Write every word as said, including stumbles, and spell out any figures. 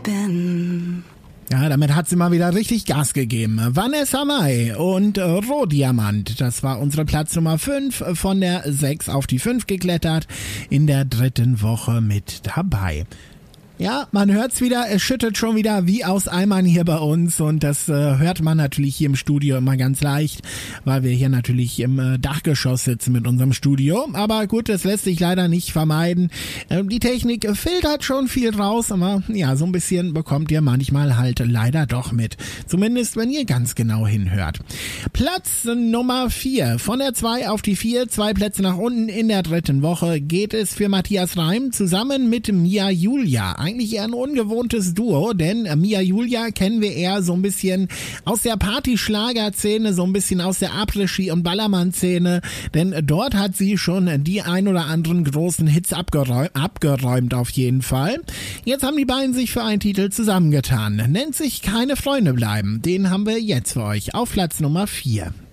bin. Ja, damit hat sie mal wieder richtig Gas gegeben. Vanessa Mai und Rohdiamant. Das war unsere Platz Nummer fünf, von der sechs auf die fünf geklettert, in der dritten Woche mit dabei. Ja, man hört's wieder, es schüttet schon wieder wie aus Eimern hier bei uns und das äh, hört man natürlich hier im Studio immer ganz leicht, weil wir hier natürlich im äh, Dachgeschoss sitzen mit unserem Studio. Aber gut, das lässt sich leider nicht vermeiden. Äh, die Technik filtert schon viel raus, aber ja, so ein bisschen bekommt ihr manchmal halt leider doch mit. Zumindest, wenn ihr ganz genau hinhört. Platz Nummer vier, von der zwei auf die vier, zwei Plätze nach unten in der dritten Woche geht es für Matthias Reim zusammen mit Mia Julia. Eigentlich eher ein ungewohntes Duo, denn Mia Julia kennen wir eher so ein bisschen aus der Party-Schlager-Szene, so ein bisschen aus der Après-Ski- und Ballermann-Szene, denn dort hat sie schon die ein oder anderen großen Hits abgeräum- abgeräumt auf jeden Fall. Jetzt haben die beiden sich für einen Titel zusammengetan. Nennt sich Keine Freunde bleiben. Den haben wir jetzt für euch auf Platz Nummer vier.